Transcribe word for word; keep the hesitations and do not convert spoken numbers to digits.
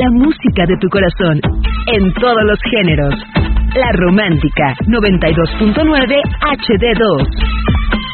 la música de tu corazón, en todos los géneros. La Romántica, noventa y dos punto nueve H D dos.